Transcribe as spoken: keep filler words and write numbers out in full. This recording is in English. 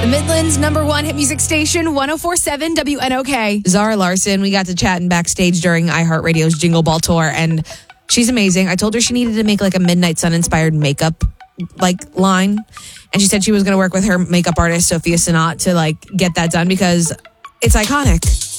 The Midland's number one hit music station, one oh four point seven W N O K. Zara Larson, we got to chatting backstage during iHeartRadio's Jingle Ball tour, and she's amazing. I told her she needed to make like a Midnight Sun inspired makeup like line, and she said she was going to work with her makeup artist Sophia Sanat to like get that done because it's iconic.